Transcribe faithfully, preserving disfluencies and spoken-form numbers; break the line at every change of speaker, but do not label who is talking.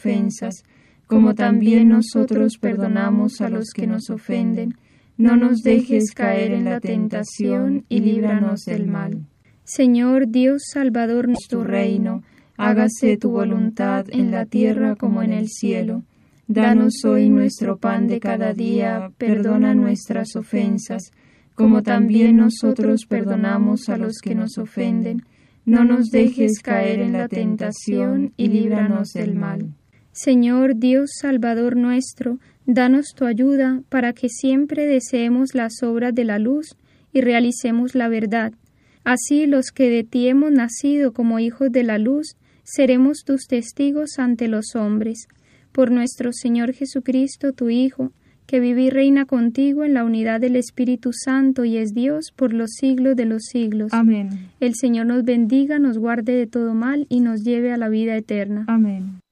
ofensas, como también nosotros perdonamos a los que nos ofenden. No nos dejes caer en la tentación y líbranos del mal.
Señor Dios Salvador,
Tu reino, hágase tu voluntad en la tierra como en el cielo. Danos hoy nuestro pan de cada día, perdona nuestras ofensas, como también nosotros perdonamos a los que nos ofenden. No nos dejes caer en la tentación y líbranos del mal.
Señor Dios Salvador nuestro, danos tu ayuda para que siempre deseemos las obras de la luz y realicemos la verdad. Así los que de ti hemos nacido como hijos de la luz, seremos tus testigos ante los hombres. Por nuestro Señor Jesucristo, tu Hijo, que vive y reina contigo en la unidad del Espíritu Santo y es Dios por los siglos de los siglos.
Amén.
El Señor nos bendiga, nos guarde de todo mal y nos lleve a la vida eterna.
Amén.